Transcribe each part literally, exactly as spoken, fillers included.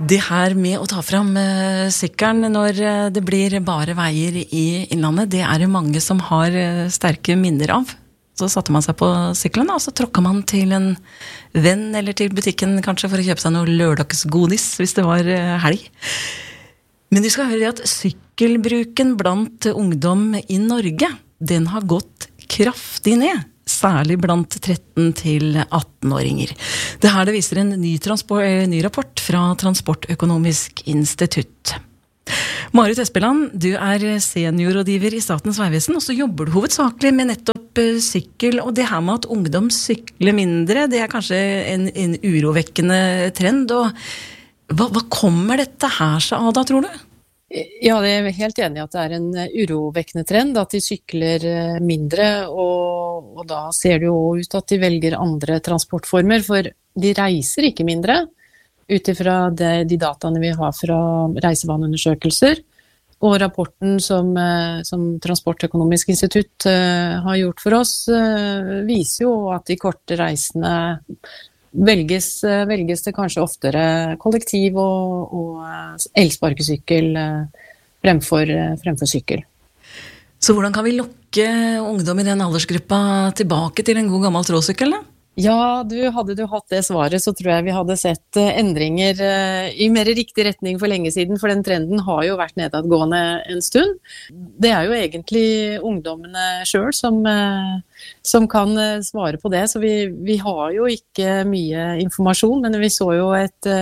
Det her med å ta fram uh, sykkelen når uh, det blir bare veier i innlandet, det er det mange som har uh, sterke minner av. Så satte man seg på sykkelen, og så tråkket man til en venn eller til butikken kanskje for å kjøpe seg noe lørdagsgodis hvis det var uh, helg. Men du skal høre at sykkelbruken blant ungdom i Norge, den har gått kraftig ned. Særlig blant tretten til atten-åringer. Det her det viser en ny, transport, ny rapport fra Transportøkonomisk institutt. Marit Espeland, du er seniorrådgiver i Statens vegvesen, og så jobber du hovedsakelig med nettopp sykkel, og det her med at ungdom sykler mindre, det er kanskje en, en urovekkende trend, og hva, hva kommer dette her seg av da, tror du? Ja, jeg er helt enig i at det er en urovekkende trend, at de sykler mindre, og, og da ser det jo ut at de velger andre transportformer, for de reiser ikke mindre, utifra det, de dataene vi har fra reisevaneundersøkelser, og rapporten som, som Transportøkonomisk institutt uh, har gjort for oss, uh, viser jo at de korte reisene Velges, velges det kanskje oftere kollektiv og, og elsparkesykkel fremfor, fremfor sykkel. Så hvordan kan vi lokke ungdom i den aldersgruppa tilbake til en god gammel tråsykkel da? Ja, du, hadde du hatt det svaret, så tror jeg vi hadde sett endringer i mer riktig retning for lenge siden, for den trenden har jo vært nedadgående en stund. Det er jo egentlig ungdommene selv som, som kan svare på det, så vi, vi har jo ikke mye informasjon, men vi så jo et,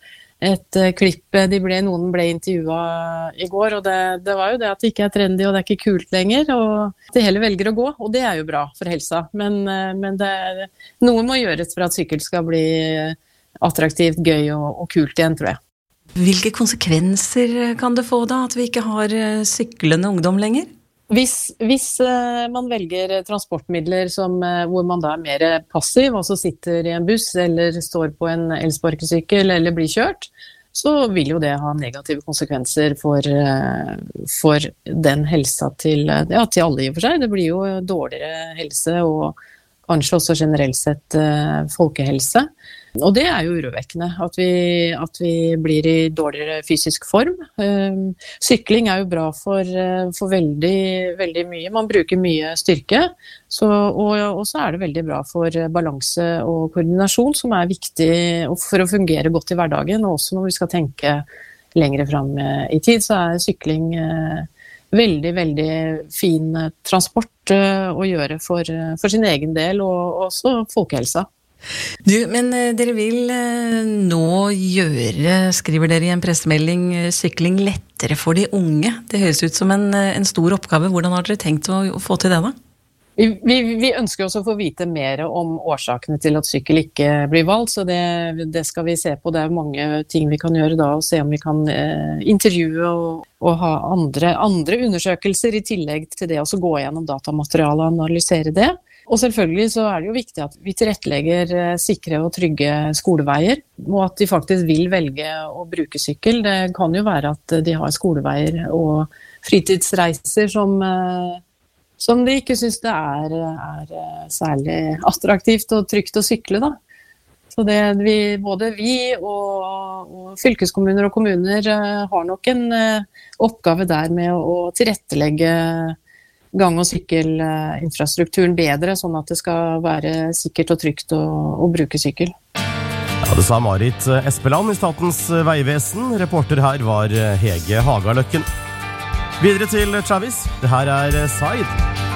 et klipp, de ble, noen ble intervjuet i går, og det, det var jo det at det ikke er trendy, og det er ikke kult lenger, og de heller velger å gå, og det er jo bra for helsa, men, men det er, noe må gjøres for at sykkel skal bli attraktivt, gøy og, og kult igjen, tror jeg. Hvilke konsekvenser kan det få da, at vi ikke har syklende ungdom lenger? Hvis, hvis uh, man velger transportmidler som, uh, hvor man da er mer passiv, og så sitter i en buss eller står på en elsparkesykkel eller blir kjørt, så vil jo det ha negative konsekvenser for, uh, for den helsa til, ja, til alle i og for seg. Det blir jo dårligere helse og kanskje også generelt sett uh, folkehelse. Og det er jo urovekkende, at vi, at vi blir i dårligere fysisk form. Um, sykling er jo bra for, uh, for veldig, veldig mye. Man bruker mye styrke, så, og, og så er det veldig bra for balanse og koordinasjon, som er viktig for å fungere godt i hverdagen, og også når vi skal tenke lengre frem uh, i tid, så er sykling uh, veldig, veldig fin transport uh, å gjøre for, uh, for sin egen del, og også folkehelsa. Du, men dere vil nå gjøre, skriver dere i en pressemelding, sykling lettere for de unge. Det høres ut som en, en stor oppgave. Hvordan har dere tenkt å, å få til det da? Vi, vi, vi ønsker også å få vite mer om årsakene til at sykkel ikke blir valgt, så det, det skal vi se på. Det er mange ting vi kan gjøre da, og se om vi kan eh, intervjue og, og ha andre, andre undersøkelser i tillegg til det, og så gå gjennom datamaterialet og analysere det. Og selvfølgelig så er det jo viktig at vi tilrettelegger sikre og trygge skoleveier, og at de faktisk vil velge å bruke sykkel. Det kan jo være at de har skoleveier og fritidsreiser som, som de ikke synes det er, er særlig attraktivt og trygt å sykle da. Så det, vi, både vi og, og fylkeskommuner og kommuner har nok en oppgave der med å tilrettelegge gang- og sykkelinfrastrukturen bedre, sånn at det skal være sikkert og trygt å, å bruke sykkel. Ja, det sa Marit Espeland i Statens vegvesen. Reporter her var Hege Hagaløkken. Videre til Travis. Det her er Side.